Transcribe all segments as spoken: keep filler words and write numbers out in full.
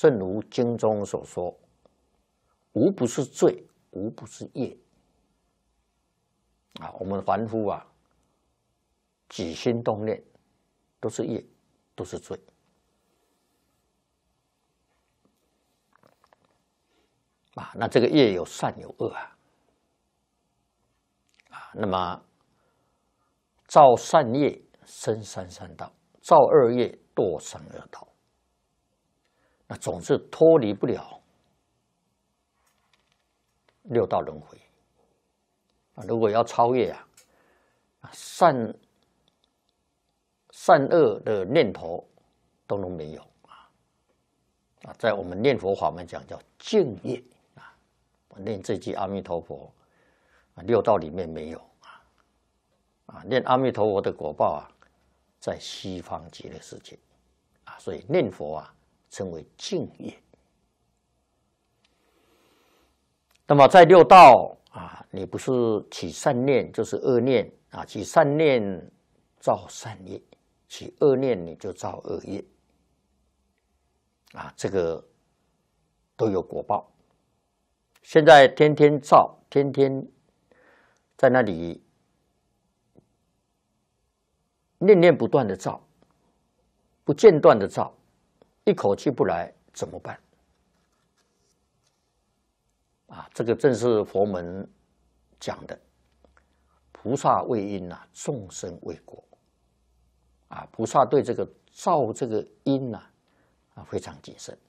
正如经中所说，无不是罪，无不是业。啊，我们凡夫啊，起心动念都是业，都是罪。啊，那这个业有善有恶啊。啊，那么造善业生三善道，造恶业堕三恶道。那总是脱离不了六道轮回啊！如果要超越啊，善善恶的念头都能没有啊！啊，在我们念佛法门讲叫净业啊，我念这句阿弥陀佛啊，六道里面没有啊啊，念阿弥陀佛的果报啊，在西方极乐世界啊，所以念佛啊，称为净业。那么在六道啊，你不是起善念就是恶念啊，起善念造善业，起恶念你就造恶业啊，这个都有果报。现在天天造，天天在那里念念不断的造，不间断的造，一口气不来怎么办？啊，这个正是佛门讲的，菩萨为因呐、啊，众生为果。啊，菩萨对这个造这个因呐、啊，啊非常谨慎。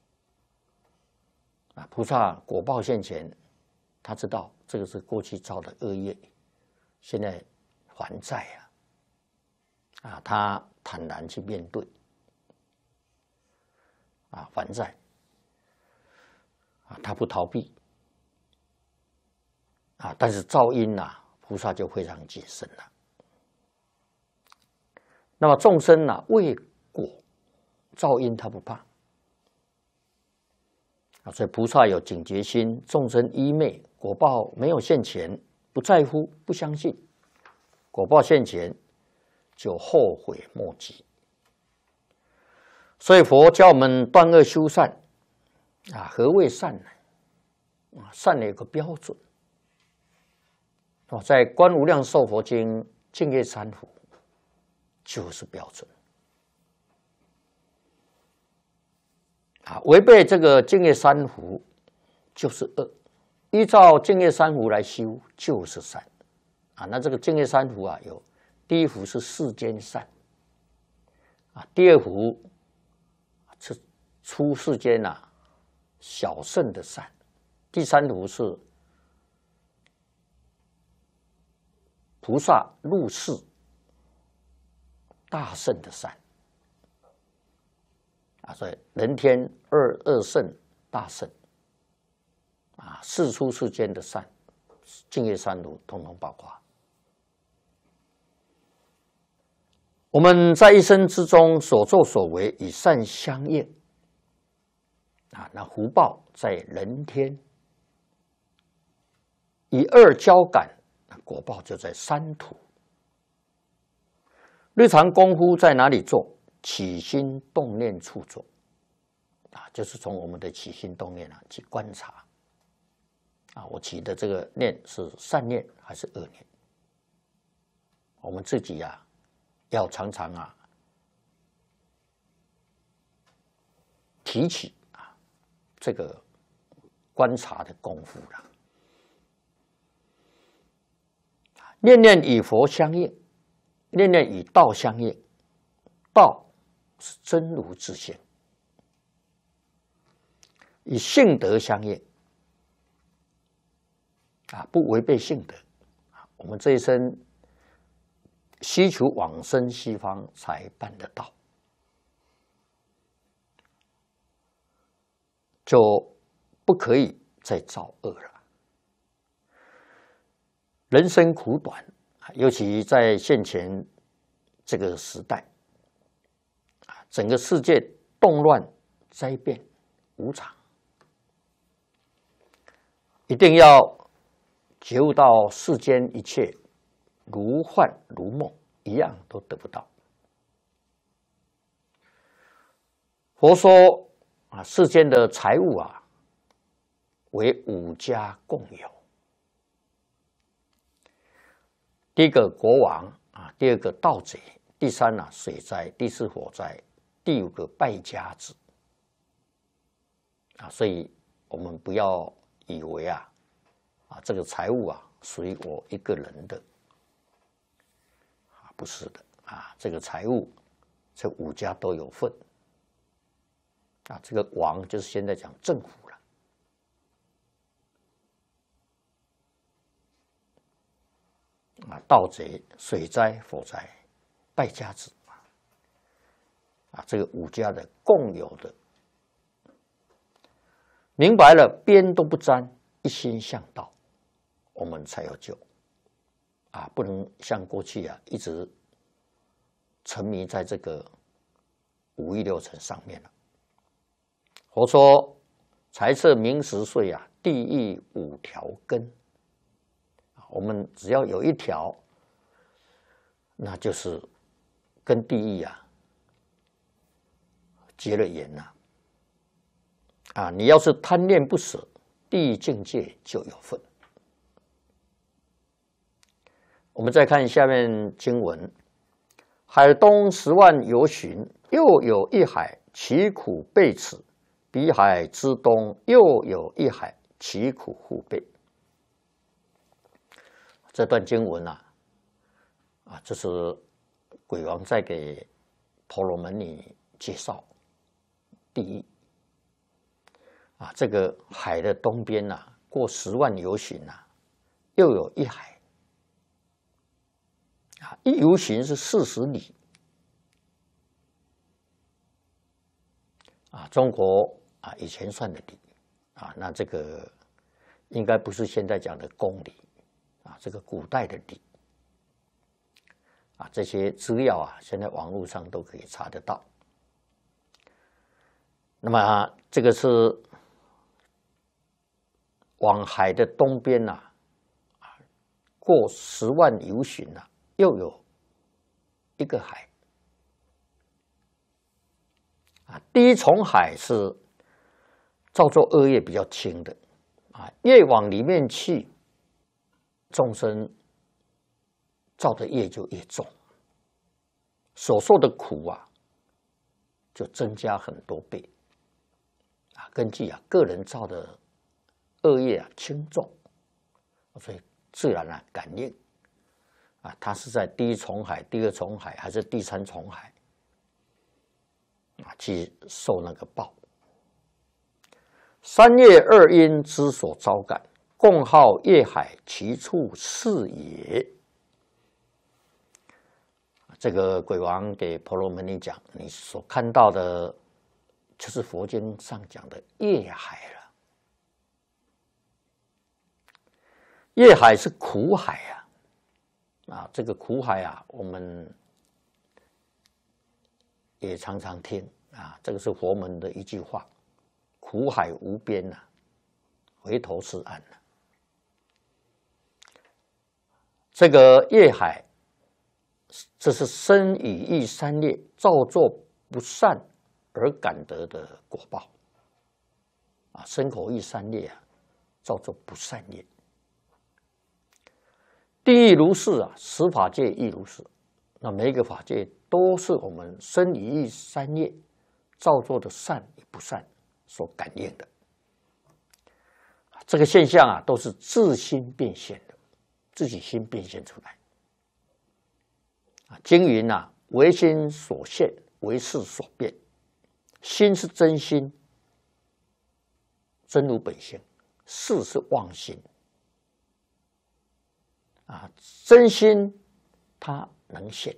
啊，菩萨果报现前，他知道这个是过去造的恶业，现在还债啊，啊，他坦然去面对，啊，还债，啊，他不逃避。啊，但是造因呐、啊，菩萨就非常谨慎了。那么众生呐、啊，为果造因他不怕啊，所以菩萨有警觉心，众生依昧，果报没有现前，不在乎，不相信，果报现前就后悔莫及。所以佛教我们断恶修善啊，何谓善呢？啊，善有个标准。在《观无量寿佛经》净业三福就是标准啊，违背这个净业三福就是恶，依照净业三福来修就是善啊。那这个净业三福啊，有第一福是世间善啊，第二福是出世间呐、啊、小圣的善，第三福是菩萨入世大圣的善啊，所以人天二二圣大圣啊，世出世间的善，净业三福统统包括。我们在一生之中所作所为与善相应啊，那福报在人天；以恶交感，果报就在三途。日常功夫在哪里做？起心动念处做啊，就是从我们的起心动念啊去观察啊，我起的这个念是善念还是恶念？我们自己啊，要常常啊提起啊这个观察的功夫了。念念与佛相应，念念与道相应。道是真如自性，与性德相应啊，不违背性德。我们这一生希求往生西方才办得到，就不可以再造恶了。人生苦短，尤其在现前这个时代，整个世界动乱、灾变、无常，一定要觉悟到世间一切如幻如梦，一样都得不到。佛说啊，世间的财物啊，为五家共有。第一个国王啊，第二个盗贼，第三啊水灾，第四火灾，第五个败家子。啊，所以我们不要以为啊，啊这个财物啊属于我一个人的，啊不是的啊，这个财物，这五家都有份。啊，这个王就是现在讲政府了。啊，盗贼、水灾、火灾、败家子啊，这个五家的共有的。明白了，边都不沾，一心向道，我们才有救。啊，不能像过去啊，一直沉迷在这个五欲六尘上面了。佛说财色名食睡啊，地狱五条根。我们只要有一条，那就是跟地狱啊结了缘了。啊，你要是贪恋不舍，地狱境界就有份。我们再看下面经文：海东十万由旬，又有一海，其苦备此；彼海之东，又有一海，其苦互备。这段经文啊，啊，这是鬼王在给婆罗门女介绍地狱。啊，这个海的东边呐、啊，过十万由旬呐、啊，又有一海。啊，一由旬是四十里。啊，中国啊以前算的里，啊，那这个应该不是现在讲的公里，啊，这个古代的里。啊，这些资料啊，现在网络上都可以查得到。那么、啊、这个是。往海的东边呐、啊，过十万由旬呐，又有一个海。啊，第一重海是造作恶业比较轻的，啊，越往里面去，众生造的业就越重，所受的苦啊，就增加很多倍。啊，根据啊个人造的恶业啊轻重，所以自然啊感应啊，它是在第一重海、第二重海还是第三重海啊去受那个报。三业二因之所招感，共号业海，其处是也。这个鬼王给婆罗门女讲，你所看到的，就是佛经上讲的业海了。业海是苦海啊，啊，这个苦海啊，我们也常常听啊，这个是佛门的一句话：苦海无边呐、啊，回头是岸呐、啊。这个业海，这是身语意三业造作不善而感得的果报啊，身口意三业啊，造作不善业。地狱如是啊，十法界亦如是。那每一个法界都是我们身语意三业造作的善与不善所感应的。这个现象啊，都是自心变现的，自己心变现出来。啊，经云啊，唯心所现，唯识所变。心是真心，真如本性；识是妄心。啊，真心它能现，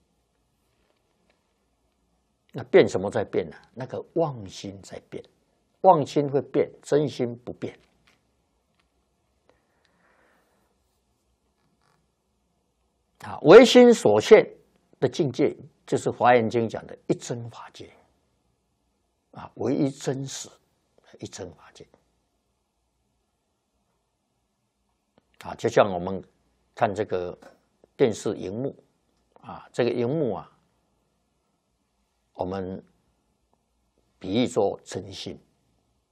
那变什么在变呢？那个妄心在变，妄心会变，真心不变。啊，唯心所现的境界，就是《华严经》讲的一真法界，啊，唯一真实一真法界。啊，就像我们看这个电视荧幕啊，这个荧幕啊，我们比喻作真心。